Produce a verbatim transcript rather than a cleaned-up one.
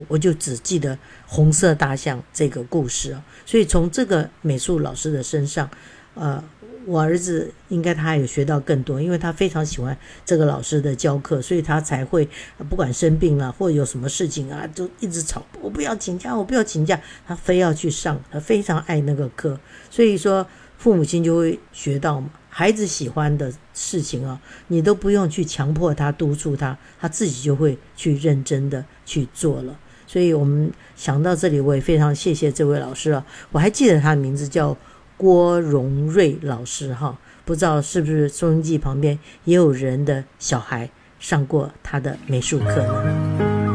我就只记得红色大象这个故事啊。所以从这个美术老师的身上，呃，我儿子应该他还有学到更多，因为他非常喜欢这个老师的教课，所以他才会不管生病了或有什么事情啊，就一直吵，我不要请假，我不要请假，他非要去上，他非常爱那个课。所以说父母亲就会学到嘛，孩子喜欢的事情啊，你都不用去强迫他督促他，他自己就会去认真的去做了。所以我们想到这里，我也非常谢谢这位老师啊，我还记得他的名字叫郭荣瑞老师哈，不知道是不是收音机旁边也有人的小孩上过他的美术课呢？